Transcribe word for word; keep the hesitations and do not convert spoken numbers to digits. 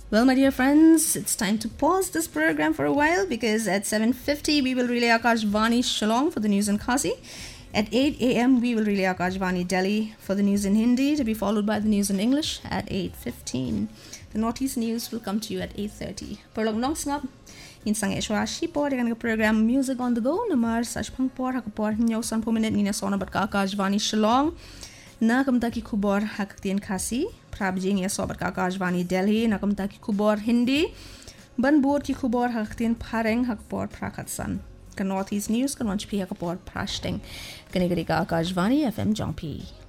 Well, my dear friends, it's time to pause this program for a while because at seven fifty we will relay Akashvani Shillong for the news in Khasi. At eight a.m. we will relay Akashvani Delhi for the news in Hindi, to be followed by the news in English at eight fifteen. The Northeast news will come to you at eight thirty. Perlog nong snap in sang Eshwashi por dengan program Music on the Go namar sashpang por hakapor nyaw san po minute nina sona bat Akashvani Shillong na kamta ki khubor hakatien Khasi. Prabjing ya sobat Akashvani Delhi nakamta ki kubor Hindi ban bor ki kubor haktin pareng hakpor prakatsan kan Northeast news kan wanch pi hakpor prashting kanigari ka Akashvani F M Jongpi.